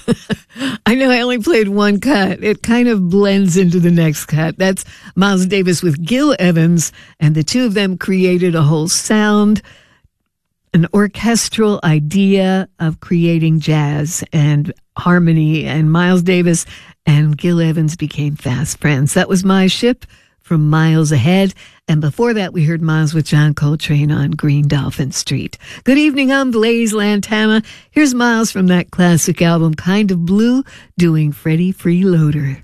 I know I only played one cut. It kind of blends into the next cut. That's Miles Davis with Gil Evans, and the two of them created a whole sound, an orchestral idea of creating jazz and harmony, and Miles Davis and Gil Evans became fast friends. That was My Ship from Miles Ahead. And before that, we heard Miles with John Coltrane on Green Dolphin Street. Good evening, I'm Blaze Lantana. Here's Miles from that classic album, Kind of Blue, doing Freddie Freeloader.